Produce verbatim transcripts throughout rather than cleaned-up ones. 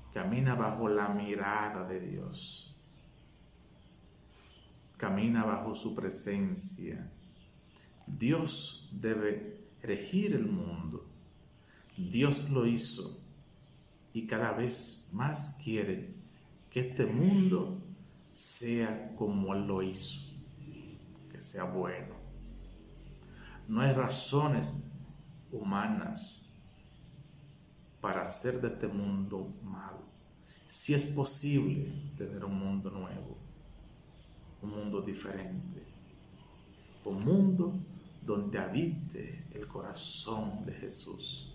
camina bajo la mirada de Dios, camina bajo su presencia. Dios debe regir el mundo. Dios lo hizo y cada vez más quiere que este mundo sea como Él lo hizo, que sea bueno. No hay razones humanas para hacer de este mundo malo. Si es posible tener un mundo nuevo, un mundo diferente, un mundo donde habite el corazón de Jesús.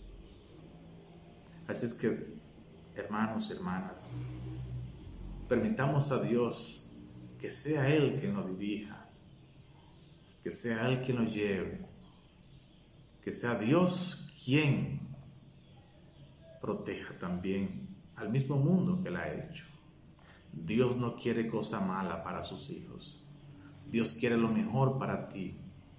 Así es que, hermanos y hermanas, permitamos a Dios que sea Él quien nos dirija, que sea Él quien nos lleve, que sea Dios quien proteja también al mismo mundo que Él ha hecho. Dios no quiere cosa mala para sus hijos. Dios quiere lo mejor para ti.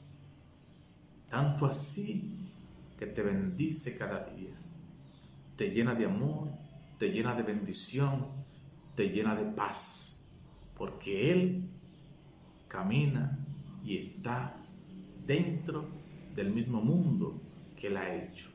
Tanto así que te bendice cada día. Te llena de amor, te llena de bendición, te llena de paz. Porque Él camina y está dentro del mismo mundo que Él ha hecho.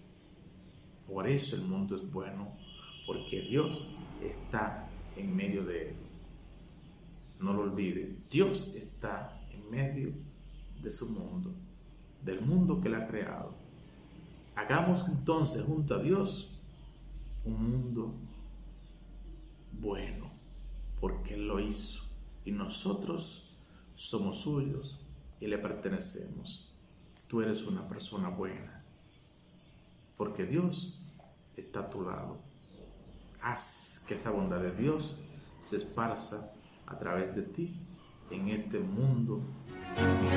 Por eso el mundo es bueno, porque Dios está en medio de él. No lo olvide, Dios está en medio de su mundo, del mundo que Él ha creado. Hagamos entonces junto a Dios un mundo bueno, porque Él lo hizo y nosotros somos suyos y le pertenecemos. Tú eres una persona buena, porque Dios está a tu lado. Haz que esa bondad de Dios se esparza a través de ti en este mundo